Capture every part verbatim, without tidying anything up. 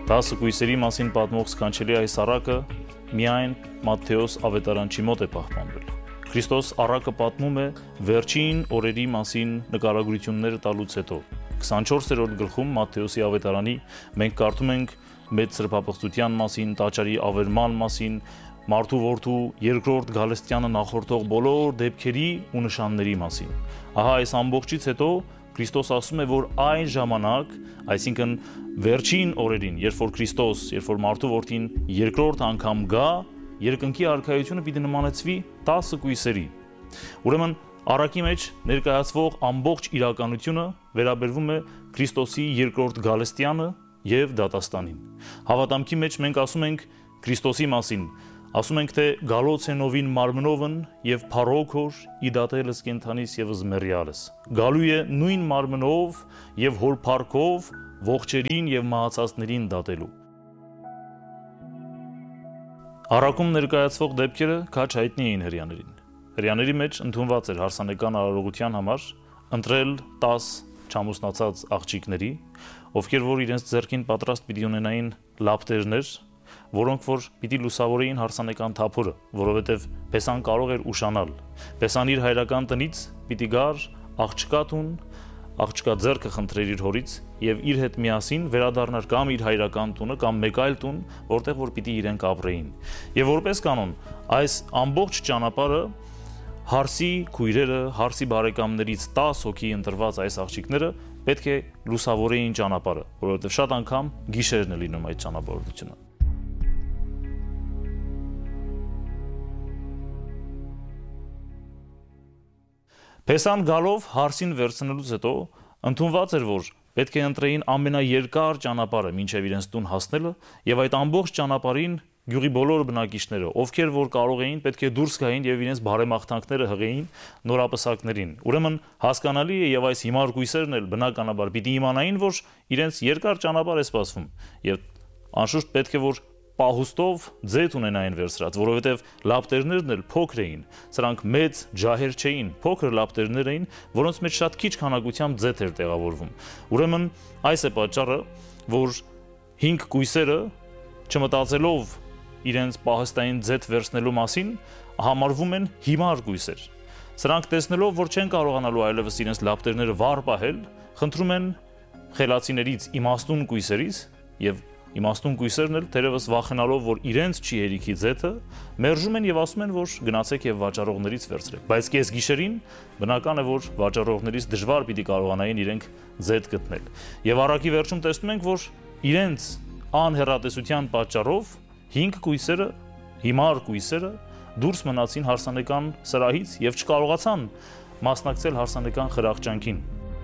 Տասը կույսերի մասին պատմող սքանչելի այս առակը միայն Մատթեոս ավետարանչի մոտ է պահպանվել։ Քրիստոս առակը պատմում է վերջին օրերի մասին նկարագրությունները տալուց հետո։ քսանչորսերորդ գլխում Մատթեոսի ավետարանի մենք կարդում ենք մեծ սրբապղծության մասին, տաճարի ավերման մասին, մարդու որդու երկրորդ գալստյանը նախորդող բոլոր դեպքերի ու նշանների մասին։ Ահա այս ամբողջից հետո Քրիստոս ասում է, որ այն ժամանակ, այսինքն վերջին օրերին, երբ որ Քրիստոս, երբ որ մարդու որդին երկրորդ անգամ գա, երկնքի արքայությունը պիտի նմանեցվի տասը կույսերի։ Ուրեմն առակի մեջ ներկայացվող ամբողջ իրականությունը վերաբերվում է Քրիստոսի երկրորդ գալստյանը եւ դատաստանին։ Հավատամքի մեջ մենք ասում ենք Քրիստոսի մասին, ասում ենք, թե գալոց է նովին մարմնովն եւ փառոքոր իդատելս կենթանիս եւս մեռյալս։ Գալու է նույն մարմնով եւ հոր փառքով ողջերին եւ մահացածներին դատելու։ Առակում ներկայացվող դեպքերը քաչ հայտնի էին հրեաներին։ Հրեաների մեջ ընդունված էր հարսանեկան արարողության համար ընտրել տաս չամուսնացած աղջիկների, ովքեր որ իրենց ձեռքին պատրաստ պիտի ունենային լապտերներ, որոնք որ պիտի լուսավորեին հարսանեկան թափորը, որովհետև Պեսան կարող էր ուշանալ։ Պեսան իր հայրական տնից պիտի գար աղջկա տուն, աղջկա ձեռքը խնդրեր իր հորից եւ իր հետ միասին վերադառնար կամ իր հայրական տունը կամ մեկ այլ տուն, որտեղ որ պիտի իրենք ապրեին։ Եվ որպես կանոն, այս ամբողջ ճանապարհը հարսի քույրերը, հարսի բարեկամներից տասը հոգի ընտրված այս աղջիկները պետք է լուսավորեին ճանապարհը, որովհետև շատ անգամ գիշերն է լինում այդ ճանապարհորդությունը։ Պեսան գալով հարսին վերցնելուց հետո ընդունված էր, որ պետք է ընտրեին ամենաերկար ճանապարհը մինչև իրենց տուն հասնելը եւ այդ ամբողջ ճանապարհին գյուղի բոլոր բնակիչները, ովքեր որ կարող էին, պետք է դուրս գային եւ իրենց բարեմաղթանքները հղեին նորապսակներին։ Ուրեմն հասկանալի է եւ այս հիմար կույսերն էլ բնականաբար պիտի իմանային, որ իրենց երկար ճանապարհ է սպասվում եւ անշուշտ պետք է որ պահուստով ձեթ ունենային վերցրած, որովհետև լապտերներն էլ փոքր էին, սրանք մեծ ջահեր չէին, փոքր լապտերներ էին, որոնց մեջ շատ քիչ քանակությամբ ձեթ էր տեղավորվում։ Ուրեմն այս է պատճառը, որ հինգ կույսերը չմտածելով իրենց պահեստային ձեթ վերցնելու մասին համարվում են հիմար կույսեր։ Սրանք տեսնելով, որ չեն կարողանալու այլևս իրենց լապտերները վառ պահել, խնդրում են խելացիներից իմաստուն կույսերից եւ Իմաստուն կույսերն էլ թերևս վախենալով, որ իրենց չի հերիքի ձեթը, մերժում են եւ ասում են, որ գնացեք եւ վաճառողներից վերցրեք։ Բայց կես գիշերին բնական է, որ վաճառողներից դժվար պիտի կարողանային իրենք ձեթ գտնել։ Եվ առակի վերջում տեսնում ենք, որ իրենց անհեռատեսության պատճառով հինգ կույսերը, հիմար կույսերը դուրս մնացին հարսանեկան սրահից եւ չկարողացան մասնակցել հարսանեկան խրախճանքին։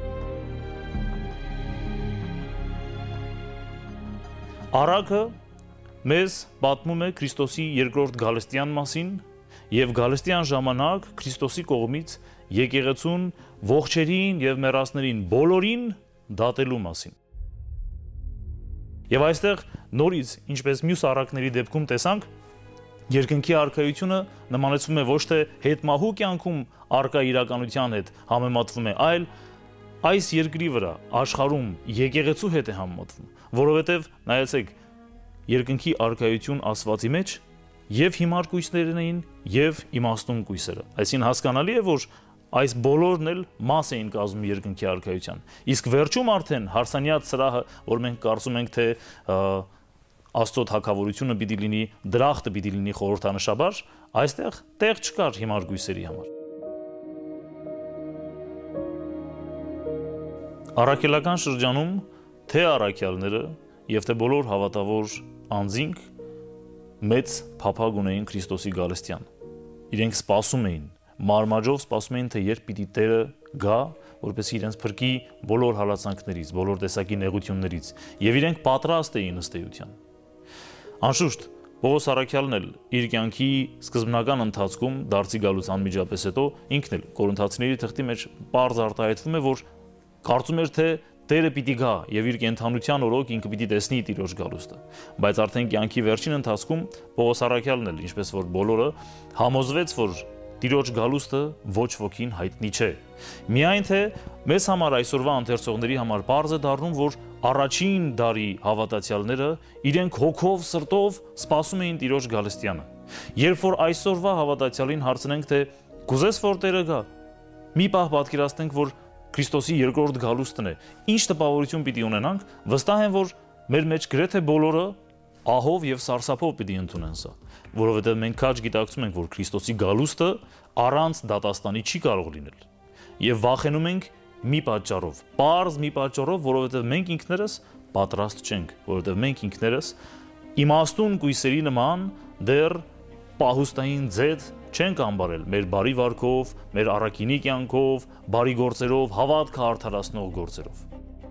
Առակը մեզ պատմում է Քրիստոսի երկրորդ գալստյան մասին եւ գալստյան ժամանակ Քրիստոսի կողմից եկեղեցուն ողջերին եւ մեռածներին բոլորին դատելու մասին։ Եվ այստեղ նորից, ինչպես մյուս առակների դեպքում տեսանք, երկնքի արքայությունը նմանեցվում է ոչ թե հետմահու կյանքում առկա իրականության հետ համեմատվում է, այլ այս երկրի վրա աշխարհում եկեղեցու հետ է համեմատվում, որովհետև նայեցեք երկնքի արքայություն ասվածի մեջ եւ հիմար կույսերն էին եւ իմաստուն կույսերը։ Այսինքն հասկանալի է, որ այս բոլորն էլ մաս էին կազմում երկնքի արքայության։ Իսկ վերջում արդեն հարսանյաց սրահը, որ մենք կարծում ենք, թե Աստծո թագավորությունը պիտի լինի, դրախտը պիտի լինի խորհրդանշաբար, այստեղ տեղ չկար հիմար կույսերի համար։ Առաքելական շրջանում թե առաքյալները եւ թե բոլոր հավատավոր անձինք մեծ փափագ ունեին Քրիստոսի գալստյան։ Իրենք սպասում էին, մարմաճով սպասում էին, թե երբ պիտի Տերը գա, որպեսզի իրենց փրկի բոլոր հալածանքներից, բոլոր տեսակի նեղություններից, եւ իրենք պատրաստ էին ըստ էության։ Անշուշտ Պողոս առաքյալն էլ իր կյանքի սկզբնական ընթացքում դարձի գալուց անմիջապես հետո ինքն էլ Կորինթացիների թղթի մեջ պարզ արտահայտվում է, որ կարծում էր, թե Տերը պիտի գա եւ իր կենթանության օրոք ինքը պիտի տեսնի Տիրոջ գալուստը, բայց արդեն կյանքի վերջին ընթացքում Պողոս առաքյալն էլ, ինչպես որ բոլորը, համոզվեց, որ Տիրոջ գալուստը ոչ ոքին հայտնի չէ։ Միայն թե մեզ համար այսօրվա ընթերցողների համար պարզ է դառնում, որ առաջին դարի հավատացյալները իրենք հոգով, սրտով սպասում էին Տիրոջ գալստյանը։ Երբ որ այսօրվա հավատացյալին հարցնենք, թե կուզես որ Տերը գա, մի պահ պատկերացնենք, որ Քրիստոսի երկրորդ գալուստն է, ինչ տպավորություն պիտի ունենանք, վստահ եմ, որ մեր մեջ գրեթե բոլորը ահով եւ սարսափով պիտի ընդունեն սա, որովհետեւ մենք քաջ գիտակցում ենք, որ Քրիստոսի գալուստը առանց դատաստանի չի կարող լինել։ Եվ վախենում ենք մի պատճառով, պարզ մի պատճառով, որովհետեւ մենք ինքներս պատրաստ չենք, որովհետեւ մենք ինքներս իմաստուն կույսերի նման դեռ պահուստային ձեթ չենք ամբարել մեր բարի վարքով, մեր առաքինի կյանքով, բարի գործերով, հավատքը արդարացնող գործերով։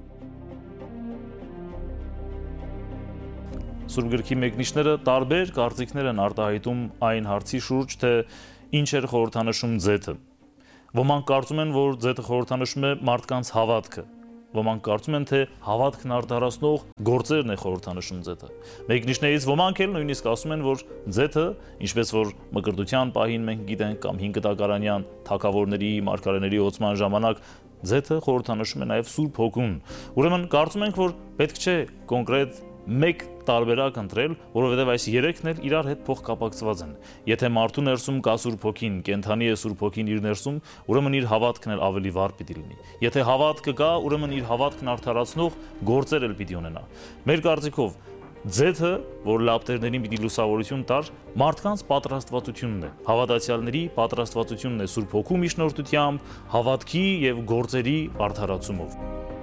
Սուրբ գրքի մեկնիչները տարբեր կարծիքներ են արտահայտում այն հարցի շուրջ, թե ինչ էր խորհրդանշում ձեթը։ Ոմանք կարծում են, որ ձեթը խորհրդանշում է մարդկանց հավատքը, ոմանք կարծում են, թե հավատքն արդարացնող գործերն է խորհրդանշում ձեթը։ Մեկնիչներից ոմանք էլ նույնիսկ ասում են, որ ձեթը, ինչպես որ մկրտության պահին մենք գիտենք կամ հինկտակարանյան թագավորների, մարգարեների ոցման ժամանակ ձեթը խորհրդանշում է նաև Սուրբ Հոգուն։ Ուրեմն կարծում ենք, որ պետք չէ կոնկրետ մեկ տարբերակ ընտրել, որովհետև այս երեքն էլ իրար հետ փոխկապակցված են։ Եթե մարդու ներսում կա Սուրբ Հոգին, կենդանի է Սուրբ Հոգին իր ներսում, ուրեմն իր հավատքն էլ ավելի վառ պիտի լինի։ Եթե հավատքը կա, ուրեմն իր հավատքն արդարացնող գործեր էլ պիտի ունենա։ Մեր կարծիքով ձեթը, որ լապտերներին պիտի լուսավորություն տար, մարդկանց պատրաստվածությունն է, հավատացյալների պատրաստվածությունն է Սուրբ Հոգու միջնորդությամբ, հավատքի եւ գործերի արդարացումով։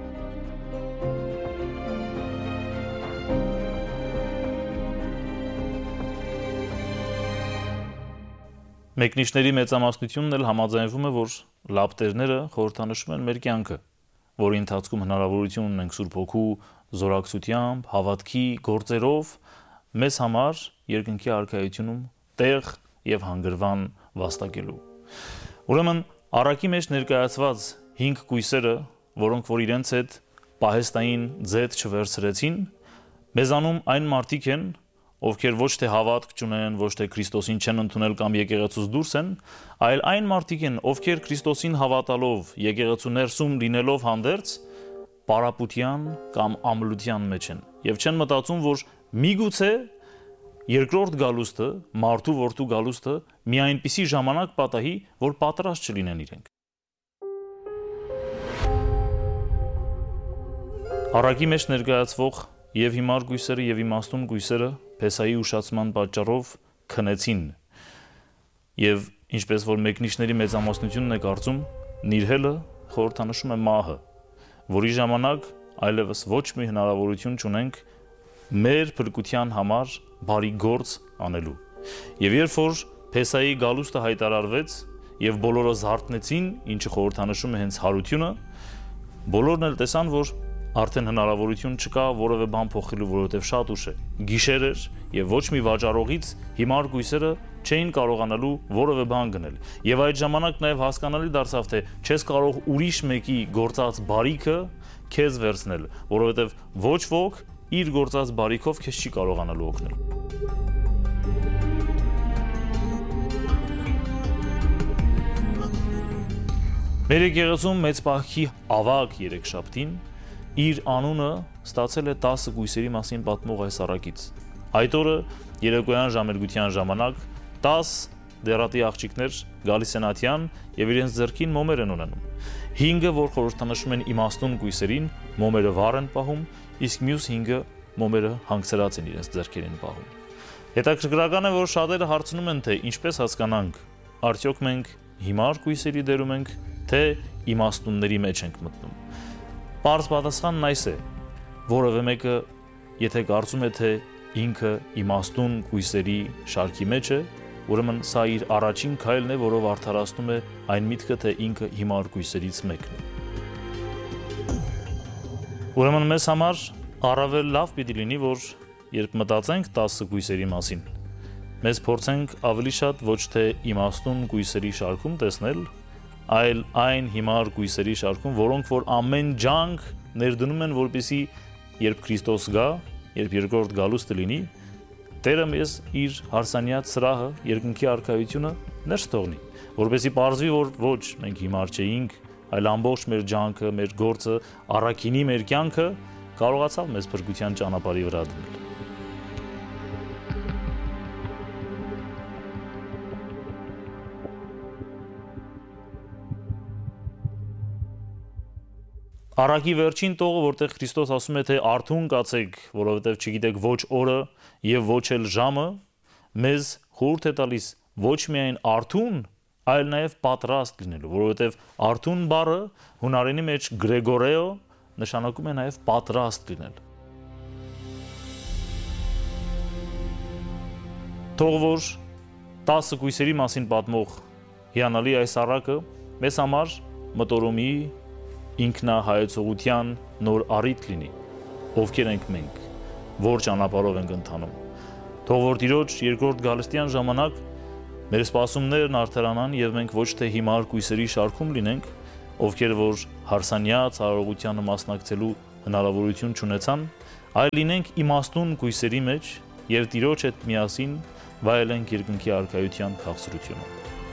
Մեկնիչների մեծամասնությունն էլ համաձայնվում է, որ լապտերները խորհրդանշում են մեր կյանքը, որի ընթացքում հնարավորություն ունենք Սուրբ Հոգու զորակցությամբ, հավատքի գործերով մեզ համար երկնքի արքայությունում տեղ եւ հանգրվան վաստակելու։ Ուրեմն առակի մեջ ներկայացված հինգ կույսերը, որոնք որ իրենց հետ պահեստային ձեթ չվերցրեցին, մեզանում այն մարդիկ են, ովքեր ոչ թե հավատք չունեն, ոչ թե Քրիստոսին չեն ընդունել կամ եկեղեցուց դուրս են, այլ այն մարդիկ են, ովքեր Քրիստոսին հավատալով, եկեղեցու ներսում լինելով հանդերձ, պարապության կամ ամլության մեջ են եւ չեն մտածում, որ միգուցե երկրորդ գալուստը, մարդու որդու գալուստը մի այնպիսի ժամանակ պատահի, որ պատրաստ չլինեն իրենք։ Առակի մեջ ներկայացվող եւ հիմար գույսերը եւ իմաստուն գույսերը Փեսայի ուշացման պատճառով քնեցին եւ ինչպես որ մեկնիչների մեծամասնությունն է կարծում, նիրհելը խորհրդանշում է մահը, որի ժամանակ այլևս ոչ մի հնարավորություն չունենք մեր փրկության համար բարի գործ անելու։ Եվ երբ որ Փեսայի գալուստը հայտարարվեց եւ բոլորը զարթնեցին, ինչը խորհրդանշում է հենց հարությունը, բոլորն էլ տեսան, որ արդեն հնարավորություն չկա որևէ բան փոխելու, որովհետև շատ ուշ է։ Գիշեր էր եւ ոչ մի վաճառողից հիմար գույսերը չէին կարողանալու որևէ բան գնել։ Եվ այդ ժամանակ նաեւ հասկանալի դարձավ, թե չես կարող ուրիշ մեկի գործած բարիքը քեզ վերցնել, որովհետև ոչ ոք իր գործած բարիքով քեզ չի կարողանալու օգնել։ Մեր եկեղեցում մեծ պահքի ավագ երեքշաբթին իր անունը ստացել է տասը գույսերի մասին պատմող այս առակից։ Այդ օրը երեկոյան ժամերգության ժամանակ տաս դերատի աղջիկներ գալիս են ատյան եւ իրենց ձեռքին մոմեր են ունենում։ հինգը, որ խորհրդանշում են իմաստուն գույսերին, մոմերը վառ են պահում, իսկ մյուս հինգը մոմերը հանգցրած են իրենց ձեռքերին պահում։ Հետաքրքրական է, որ շատերը հարցնում են, թե ինչպես հասկանանք, արդյոք մենք հիմար գույսերի դերում ենք, թե իմաստունների մեջ ենք մտնում։ Պարզ պատասխանն այս է, որևէ մեկը, եթե կարծում է, թե ինքը իմաստուն գույսերի շարքի մեջ է, ուրեմն սա իր առաջին քայլն է, որով արդարացնում է այն միտքը, թե ինքը հիմար գույսերից մեկն է։ Ուրեմն մեզ համար առավել լավ պիտի լինի, որ երբ մտածենք տասը գույսերի մասին, մեզ փորձենք ավելի շատ ոչ թե իմաստուն գույսերի շարքում տեսնել, այլ այն հիմար գույսերի շարքում, որոնք որ ամեն ջանք ներդնում են, որպեսզի երբ Քրիստոս գա, երբ երկրորդ գալուստը լինի, Տերը մեզ իր հարսանյաց սրահը, երկնքի արքայությունը ներս թողնի, որպեսզի պարզվի, որ ոչ մենք հիմար չէինք, այլ ամբողջ մեր ջանքը, մեր գործը, առաքինի մեր կյանքը կարողացավ մեզ փրկության ճանապարհի վրա դնել։ Առակի վերջին տողը, որտեղ Քրիստոս ասում է, թե արթուն կացեք, որովհետև չգիտեք ոչ օրը եւ ոչ էլ ժամը, մեզ խորհուրդ է տալիս ոչ միայն արթուն, այլ նաեւ պատրաստ լինելու, որովհետև արթուն բառը հունարենի մեջ գրեգորեո նշանակում է նաեւ պատրաստ լինել։ Թող որ տասը կույսերի մասին պատմող հիանալի այս առակը մեզ համար մտորումի ինքնահայեցողության նոր առիթ լինի, ովքեր ենք մենք, որ ճանապարհով ենք ընթանում։ Թող որ Տիրոջ երկրորդ գալստյան ժամանակ մեր սպասումներն արդարանան եւ մենք ոչ թե հիմար կույսերի շարքում լինենք, ովքեր որ հարսանյա ցարողությանը մասնակցելու հնարավորություն չունեցան, այլ լինենք իմաստուն կույսերի մեջ եւ Տիրոջ հետ միասին վայելենք երկնքի արքայության քաղցրությունը։